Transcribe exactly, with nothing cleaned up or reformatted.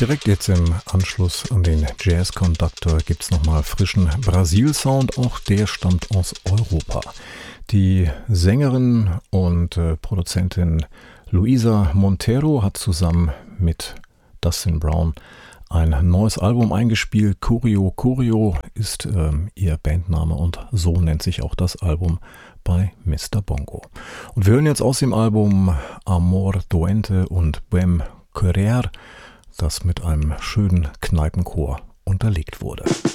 Direkt jetzt im Anschluss an den Jazz Conductor gibt es nochmal frischen Brasil-Sound, auch der stammt aus Europa. Die Sängerin und äh, Produzentin Luisa Monteiro hat zusammen mit Dustin Brown ein neues Album eingespielt. Curio Curio ist ähm, ihr Bandname und so nennt sich auch das Album bei Mister Bongo. Und wir hören jetzt aus dem Album Amor Doente und Bem Querer, das mit einem schönen Kneipenchor unterlegt wurde.